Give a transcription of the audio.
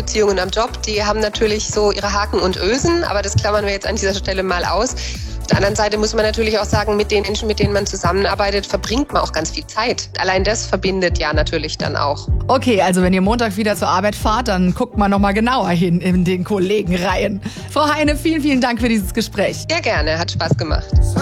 Beziehungen am Job, die haben natürlich so ihre Haken und Ösen, aber das klammern wir jetzt an dieser Stelle mal aus. Auf der anderen Seite muss man natürlich auch sagen, mit den Menschen, mit denen man zusammenarbeitet, verbringt man auch ganz viel Zeit. Allein das verbindet ja natürlich dann auch. Okay, also wenn ihr Montag wieder zur Arbeit fahrt, dann guckt mal nochmal genauer hin in den Kollegenreihen. Frau Heine, vielen, vielen Dank für dieses Gespräch. Sehr gerne, hat Spaß gemacht.